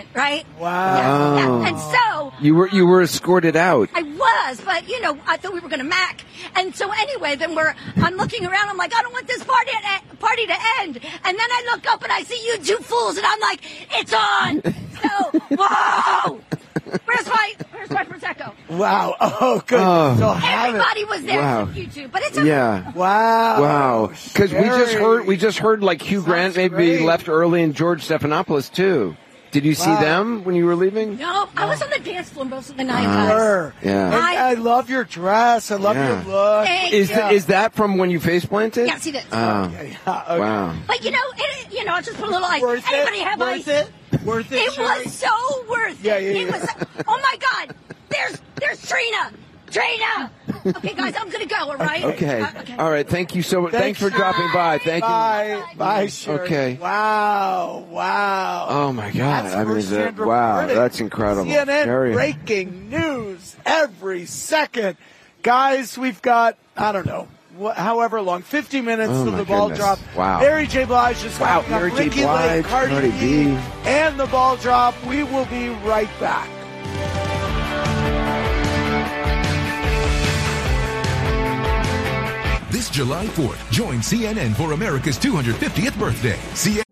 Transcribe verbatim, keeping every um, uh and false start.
right? Wow. Yeah, yeah. And so You were you were escorted out. I was, but you know, I thought we were going to mac. And so anyway, then we're I'm looking around. I'm like, I don't want this party to, party to end. And then I look up and I see you two fools, and I'm like, it's on. So whoa. Where's my Where's my prosecco? Wow. Oh, good. Oh. So have it. Everybody was there Wow. from YouTube, but it's okay. Yeah. Wow. Wow. Because we just Scary. heard we just heard like Hugh Grant maybe great. left early and George Stephanopoulos too. Did you see Wow. them when you were leaving? No, I was on the dance floor most of the night, Uh, guys. Sure. Yeah. And I- I love your dress. I love Yeah. your look. Thank Is you. th- is that from when you face planted? Yeah, see this. Oh, Yeah, yeah, okay. wow. But you know, it, you know, I just put a little ice. Worth Anybody it? have Worth ice? it? Worth it, It Sherry? was so worth it. Yeah, yeah, It yeah. was. Oh my God! There's there's Trina. Trina. Okay, guys, I'm gonna go. All right. Okay. Uh, okay. All right. Thank you so much. Thanks, Thanks. for dropping by. Thank you. Bye. Bye, Sherry. Okay. Wow. Wow. Oh my God! That's I mean, firsthand the, wow, reporting. that's incredible. C N N Very- breaking news every second. Guys, we've got, I don't know, wh- however long, fifty minutes Oh, till my the ball goodness. drop. Wow. Mary J. Blige is Wow, coming up. Mary J. Ricky Blige, Lake, Cardi, Cardi B, B. and the ball drop. We will be right back. This July fourth, join C N N for America's two hundred fiftieth birthday. C N N